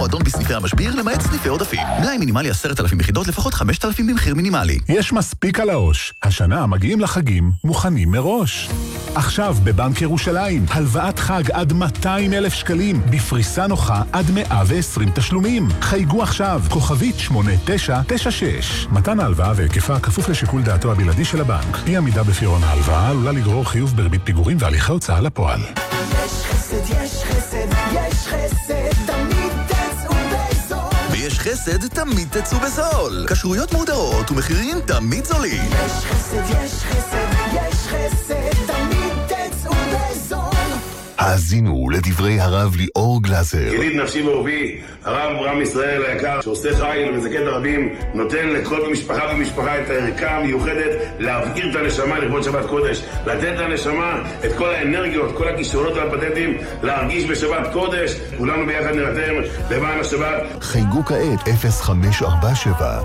מועדון בסניפי המשביר למעט סניפי עודפים. מלאי מינימלי 10,000 יחידות, לפחות 5,000 במחיר מינימלי. יש מספיק על העו"ש. השנה מגיעים לחגים מוכנים מראש. עכשיו בבנק ירושלים, הלוואת חג עד 200,000 שקלים, בפריסה נוחה עד 120 תשלומים. חייגו עכשיו, כוכבית 8996. מתן ההלוואה והיקפה כפוף לשיקול דעתו הבלעדי של הבנק. אי עמידה בפירעון ההלוואה עלולה לגרור חיוב בריבית פיגורים והליכי הוצאה לפועל. יש חסד, יש חסד, יש חסד, תמיד תצאו בזול. ויש חסד, תמיד תצאו בזול. כשרויות מודרות ומחירים תמיד זולים. יש חסד, יש חסד, יש חסד, תמיד תצאו בזול. האזינו לדברי הרב ליאור גלזר. ידיד נפשי ואהובי, הרב אברהם ישראל היקר, שעושה חיל ומזכה את הרבים, נותן לכל משפחה ומשפחה את הערכה המיוחדת להבעיר את הנשמה לכבוד שבת קודש, לתת לנשמה את כל האנרגיות, כל הכישרונות והפטנטים, להרגיש בשבת קודש. כולנו ביחד נרתם למען השבת. חייגו כעת 0547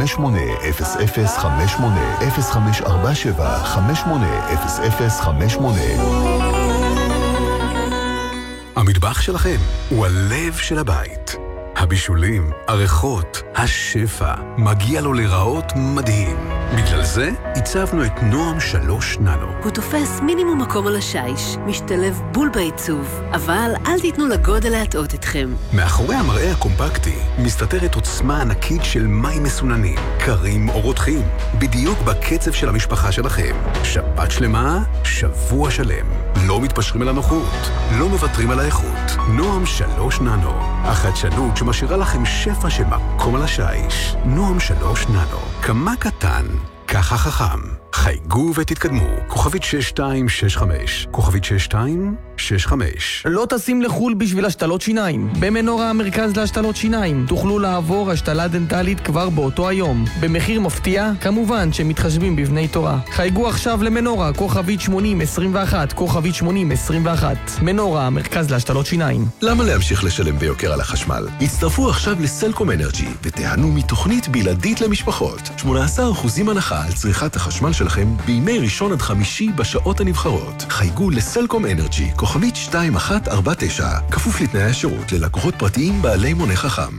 580058 0547 580058. המטבח שלכם הוא הלב של הבית. הבישולים, הריחות, השפע, מגיע לו לראות מדהים. בגלל זה הצבנו את נועם 3 ננו. הוא תופס מינימום מקום על השיש, משתלב בול בעיצוב, אבל אל תיתנו לגודל להטעות אתכם. מאחורי המראה הקומפקטי מסתתרת עוצמה ענקית של מים מסוננים, קרים או רותחים, בדיוק בקצב של המשפחה שלכם. שבת שלמה, שבוע שלם. לא מתפשרים על הנוחות, לא מוותרים על האיכות. נועם 3 ננו, החדשנות שמשאירה לכם שפע של מקום על השיש. נועם 3 ננו, כמה קטן, ככה חכם. חייגו ותתקדמו. כוכבית 6265. כוכבית 6265. לא טסים לחול בשביל השתלות שיניים. במנורה המרכז להשתלות שיניים תוכלו לעבור השתלה דנטלית כבר באותו היום. במחיר מפתיע, כמובן שמתחשבים בבני תורה. חייגו עכשיו למנורה, כוכבית 8021. כוכבית 8021. מנורה המרכז להשתלות שיניים. למה להמשיך לשלם ביוקר על החשמל? הצטרפו עכשיו לסלקום אנרג'י ותיהנו מתוכנית בלעדית למשפחות. 18% הנחה על צריכת החשמל שלכם בימי ראשון עד חמישי בשעות הנבחרות. חייגו לסלקום אנרג'י, כוכבית 2149, כפוף לתנאי השירות ללקוחות פרטיים בעלי מונה חכם.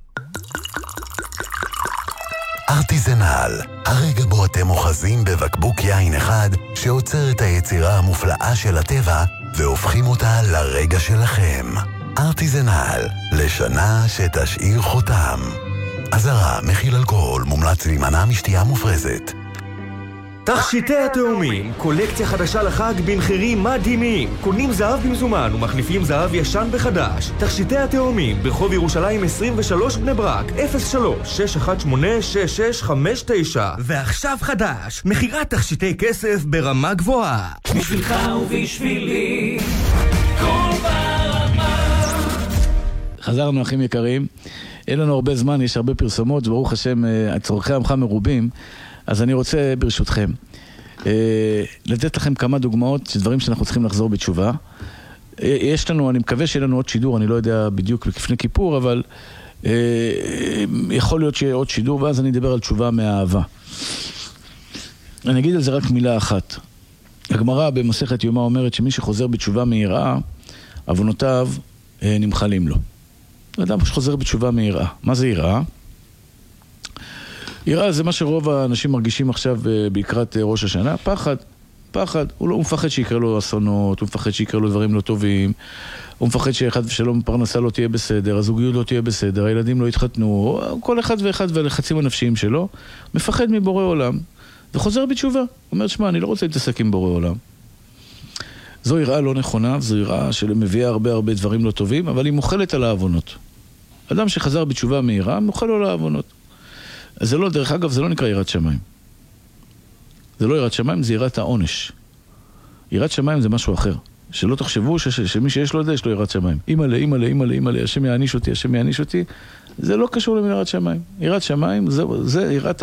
ארטיזנל, הרגע בו אתם אוחזים בבקבוק יין אחד שעוצר את היצירה המופלאה של הטבע והופכים אותה לרגע שלכם. ארטיזנל, לשנה שתשאיר חותם. אזהרה, מכיל אלכוהול, מומלץ להימנע משתייה מופרזת. תכשיטי התאומים, קולקציה חדשה לחג במחירים מדהימים. קונים זהב במזומן ומחליפים זהב ישן בחדש. תכשיטי התאומים, ברחוב ירושלים 23 בני ברק, 03-618-6659. ועכשיו חדש, מחירת תכשיטי כסף ברמה גבוהה. בשבילך ובשבילי, כל ברמה. חזרנו אחים יקרים, אין לנו הרבה זמן, יש הרבה פרסומות, ברוך השם, צורכי עמך מרובים. אז אני רוצה ברשותכם לתת לכם כמה דוגמאות של דברים שאנחנו צריכים לחזור בתשובה. יש לנו, אני מקווה שיהיה לנו עוד שידור, אני לא יודע בדיוק לפני כיפור, אבל יכול להיות שיהיה עוד שידור, ואז אני אדבר על תשובה מהאהבה. אני אגיד על זה רק מילה אחת. הגמרא במסכת יומא אומרת שמי שחוזר בתשובה מיראה, עוונותיו נמחלים לו. אדם שחוזר בתשובה מיראה. מה זה יראה? יראה זה מה שרוב האנשים מרגישים עכשיו בקראת ראש השנה, פחד, פחד. הוא מפחד שיקרה לו אסונות, הוא מפחד שיקרה לו דברים לא טובים, הוא מפחד שאחד ושלום פרנסה לא תהיה בסדר, הזוגיות לא תהיה בסדר, הילדים לא יתחתנו, כל אחד ואחד והלחצים הנפשיים שלו, מפחד מבורא עולם, וחוזר בתשובה. אומר, שמע, אני לא רוצה להתעסק עם בורא עולם. זו יראה לא נכונה, זו יראה שמביאה הרבה דברים לא טובים, אבל היא מוכלת על העוונות. אדם שחזר בתשובה מהירה, מוכל לו על העוונות. זה לא, דרך אגב, זה לא נקרא יראת שמיים. זה לא יראת שמיים, זה יראת העונש. יראת שמיים זה משהו אחר. שלא תחשבו שמי שיש לו את זה, יש לו יראת שמיים. אימא'לה, השם יעניש אותי, השם יעניש אותי. זה לא קשור ליראת שמיים. יראת שמיים זה יראת